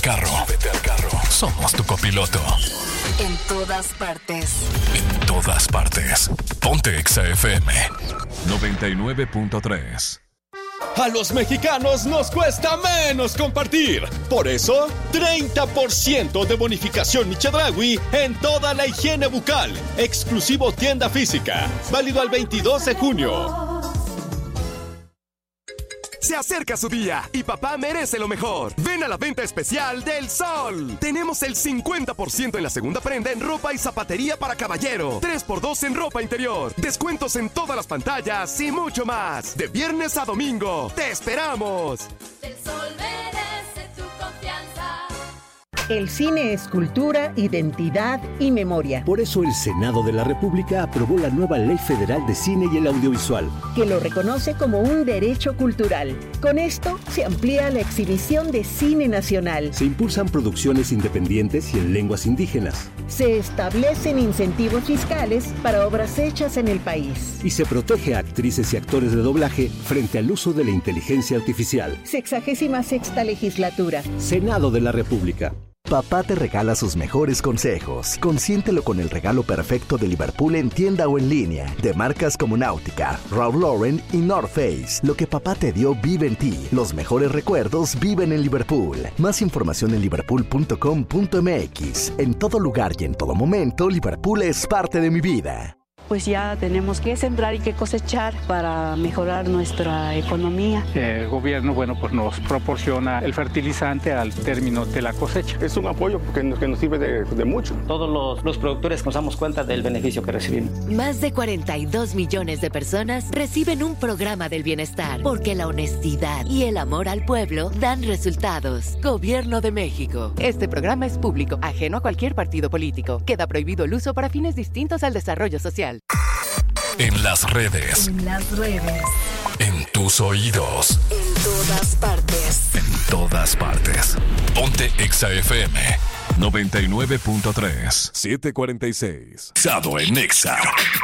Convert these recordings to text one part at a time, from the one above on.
carro. Somos tu copiloto. En todas partes. En todas partes. Ponte Exa FM 99.3. A los mexicanos nos cuesta menos compartir. Por eso, 30% de bonificación Chedraui en toda la higiene bucal. Exclusivo tienda física. Válido al 22 de junio. Se acerca su día y papá merece lo mejor. Ven a la venta especial del Sol. Tenemos el 50% en la segunda prenda en ropa y zapatería para caballero. 3x2 en ropa interior. Descuentos en todas las pantallas y mucho más. De viernes a domingo. ¡Te esperamos! El Sol merece tu confianza. El cine es cultura, identidad y memoria. Por eso el Senado de la República aprobó la nueva Ley Federal de Cine y el Audiovisual, que lo reconoce como un derecho cultural. Con esto se amplía la exhibición de cine nacional. Se impulsan producciones independientes y en lenguas indígenas. Se establecen incentivos fiscales para obras hechas en el país. Y se protege a actrices y actores de doblaje frente al uso de la inteligencia artificial. 66ª legislatura. Senado de la República. Papá te regala sus mejores consejos. Consiéntelo con el regalo perfecto de Liverpool en tienda o en línea. De marcas como Náutica, Ralph Lauren y North Face. Lo que papá te dio vive en ti. Los mejores recuerdos viven en Liverpool. Más información en liverpool.com.mx. En todo lugar y en todo momento, Liverpool es parte de mi vida. Pues ya tenemos que sembrar y que cosechar para mejorar nuestra economía. El gobierno, pues nos proporciona el fertilizante al término de la cosecha. Es un apoyo que nos sirve de mucho. Todos los productores nos damos cuenta del beneficio que recibimos. Más de 42 millones de personas reciben un programa del bienestar, porque la honestidad y el amor al pueblo dan resultados. Gobierno de México. Este programa es público, ajeno a cualquier partido político. Queda prohibido el uso para fines distintos al desarrollo social. En las redes. En tus oídos. En todas partes. En todas partes. Ponte Exa FM 99.3. 7:46. Sado en Exa.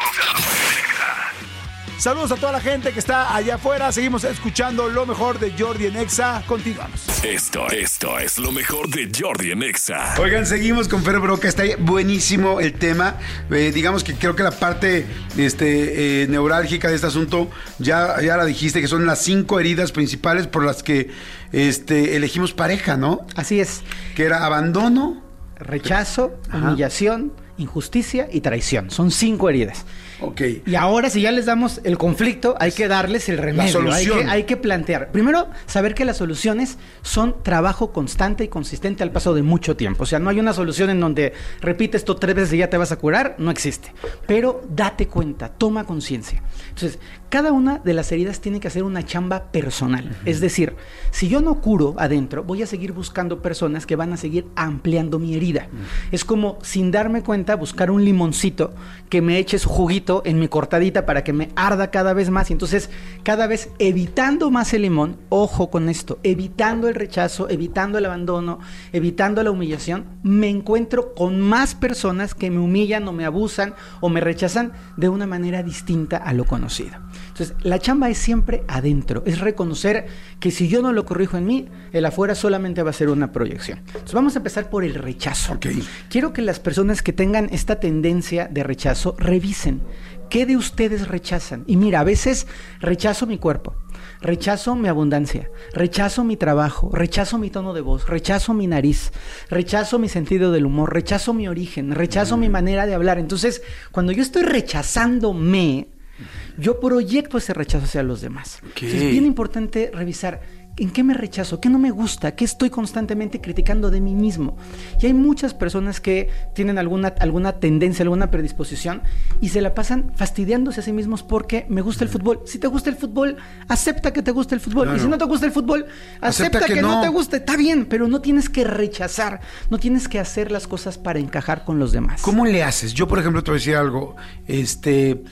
Saludos a toda la gente que está allá afuera. Seguimos escuchando lo mejor de Jordi en Exa. Continuamos. Esto es lo mejor de Jordi en Exa. Oigan, seguimos con Fer Broca. Está buenísimo el tema. Digamos que creo que la parte neurálgica de este asunto ya la dijiste, que son las 5 heridas principales por las que elegimos pareja, ¿no? Así es. Que era abandono, rechazo, humillación, injusticia y traición. Son 5 heridas. Okay. Y ahora, si ya les damos el conflicto, hay que darles el remedio. La solución. Hay que plantear. Primero, saber que las soluciones son trabajo constante y consistente al paso de mucho tiempo. O sea, no hay una solución en donde repite esto 3 veces y ya te vas a curar. No existe. Pero date cuenta, toma conciencia. Entonces, cada una de las heridas tiene que hacer una chamba personal. Uh-huh. Es decir, si yo no curo adentro, voy a seguir buscando personas que van a seguir ampliando mi herida. Uh-huh. Es como, sin darme cuenta, buscar un limoncito que me eche su juguito en mi cortadita para que me arda cada vez más, y entonces cada vez evitando más el limón. Ojo con esto, evitando el rechazo, evitando el abandono, evitando la humillación, me encuentro con más personas que me humillan o me abusan o me rechazan de una manera distinta a lo conocido. Entonces la chamba es siempre adentro, es reconocer que si yo no lo corrijo en mí, el afuera solamente va a ser una proyección. Entonces vamos a empezar por el rechazo. Okay. Quiero que las personas que tengan esta tendencia de rechazo revisen qué de ustedes rechazan. Y mira, a veces rechazo mi cuerpo, rechazo mi abundancia, rechazo mi trabajo, rechazo mi tono de voz, rechazo mi nariz, rechazo mi sentido del humor, rechazo mi origen, rechazo mi manera de hablar. Entonces, cuando yo estoy rechazándome, yo proyecto ese rechazo hacia los demás. Okay. Entonces, es bien importante revisar ¿en qué me rechazo? ¿Qué no me gusta? ¿Qué estoy constantemente criticando de mí mismo? Y hay muchas personas que tienen alguna tendencia, alguna predisposición y se la pasan fastidiándose a sí mismos porque me gusta el fútbol. Si te gusta el fútbol, acepta que te gusta el fútbol. Claro. Y si no te gusta el fútbol, acepta que no te guste. Está bien, pero no tienes que rechazar. No tienes que hacer las cosas para encajar con los demás. ¿Cómo le haces? Yo, por ejemplo, te voy a decir algo.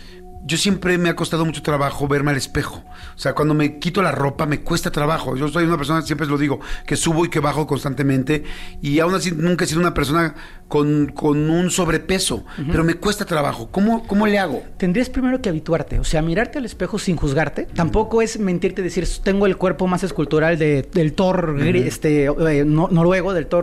yo siempre me ha costado mucho trabajo verme al espejo. O sea, cuando me quito la ropa me cuesta trabajo. Yo soy una persona, siempre lo digo, que subo y que bajo constantemente, y aún así nunca he sido una persona con un sobrepeso, pero me cuesta trabajo. ¿Cómo le hago? Tendrías primero que habituarte, o sea, mirarte al espejo sin juzgarte. Tampoco es mentirte y decir, tengo el cuerpo más escultural del Thor noruego, del Thor